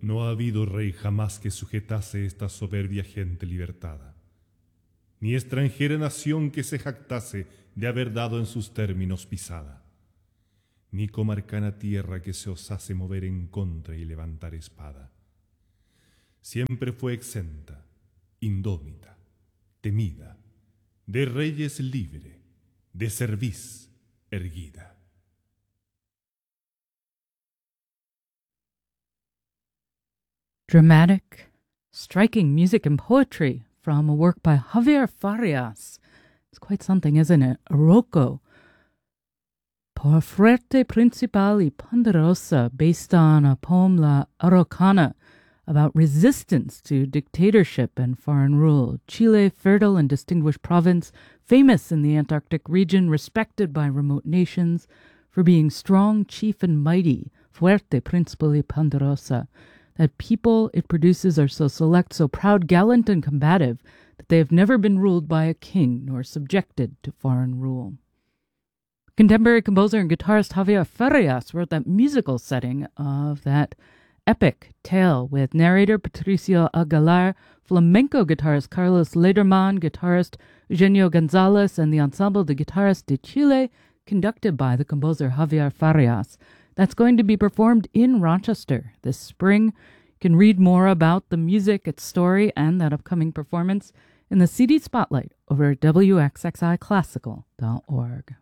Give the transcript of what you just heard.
No ha habido rey jamás que sujetase esta soberbia gente libertada, ni extranjera nación que se jactase de haber dado en sus términos pisada, ni comarcana tierra que se osase mover en contra y levantar espada. Siempre fue exenta, indómita, temida, de reyes libre, de cerviz erguida. Dramatic, striking music and poetry from a work by Javier Farias. It's quite something, isn't it? Rocco. Por Fuerte Principal y Ponderosa, based on a poem La Araucana about resistance to dictatorship and foreign rule. Chile, fertile and distinguished province, famous in the Antarctic region, respected by remote nations for being strong, chief, and mighty. Fuerte Principal y Ponderosa. That people it produces are so select, so proud, gallant, and combative that they have never been ruled by a king nor subjected to foreign rule. Contemporary composer and guitarist Javier Farias wrote that musical setting of that epic tale with narrator Patricio Aguilar, flamenco guitarist Carlos Lederman, guitarist Eugenio Gonzalez, and the Ensemble de Guitarras de Chile, conducted by the composer Javier Farias. That's going to be performed in Rochester this spring. You can read more about the music, its story, and that upcoming performance in the CD Spotlight over at wxxiclassical.org.